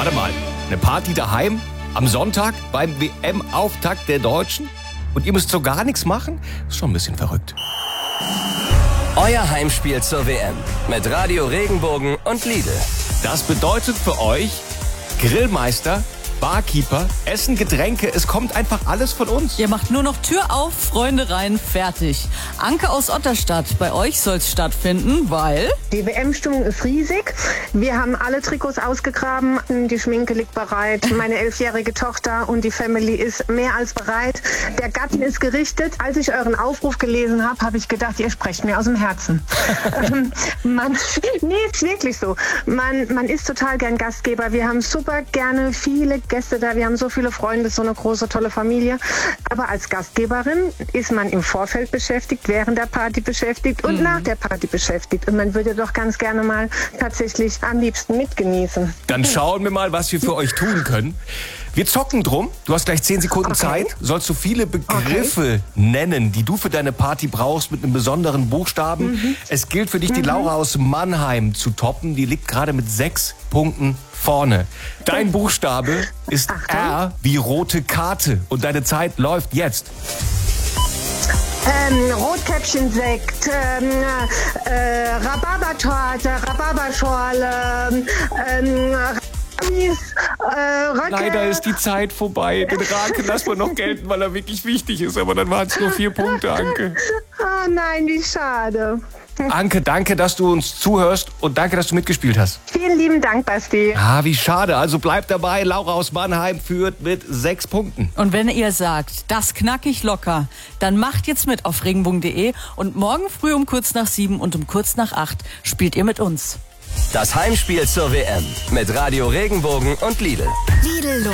Warte mal, eine Party daheim am Sonntag beim WM-Auftakt der Deutschen? Und ihr müsst so gar nichts machen? Ist schon ein bisschen verrückt. Euer Heimspiel zur WM mit Radio Regenbogen und Lidl. Das bedeutet für euch Grillmeister, Barkeeper, Essen, Getränke, es kommt einfach alles von uns. Ihr macht nur noch Tür auf, Freunde rein, fertig. Anke aus Otterstadt, bei euch soll's stattfinden, weil... Die WM-Stimmung ist riesig. Wir haben alle Trikots ausgegraben, die Schminke liegt bereit, meine 11-jährige Tochter und die Family ist mehr als bereit. Der Garten ist gerichtet. Als ich euren Aufruf gelesen habe, habe ich gedacht, ihr sprecht mir aus dem Herzen. Nee, ist wirklich so. Man ist total gern Gastgeber. Wir haben super gerne viele Gäste da. Wir haben so viele Freunde, so eine große, tolle Familie. Aber als Gastgeberin ist man im Vorfeld beschäftigt, während der Party beschäftigt und nach der Party beschäftigt. Und man würde doch ganz gerne mal tatsächlich am liebsten mitgenießen. Dann schauen wir mal, was wir für euch tun können. Wir zocken drum. Du hast gleich 10 Sekunden Zeit. Sollst du viele Begriffe nennen, die du für deine Party brauchst mit einem besonderen Buchstaben. Es gilt für dich, die Laura aus Mannheim zu toppen. Die liegt gerade mit 6 Punkten vorne. Dein Buchstabe ist R wie rote Karte. Und deine Zeit läuft jetzt. Rotkäppchensekt, Rhabarbertorte, Rhabarberschorle, Leider ist die Zeit vorbei. Den Rake lassen wir noch gelten, weil er wirklich wichtig ist. Aber dann waren es nur 4 Punkte, Anke. Oh nein, wie schade. Anke, danke, dass du uns zuhörst und danke, dass du mitgespielt hast. Vielen lieben Dank, Basti. Ah, wie schade. Also bleibt dabei. Laura aus Mannheim führt mit 6 Punkten. Und wenn ihr sagt, das knack ich locker, dann macht jetzt mit auf regenbogen.de und morgen früh um kurz nach 7 und um kurz nach 8 spielt ihr mit uns. Das Heimspiel zur WM mit Radio Regenbogen und Lidl. Lidl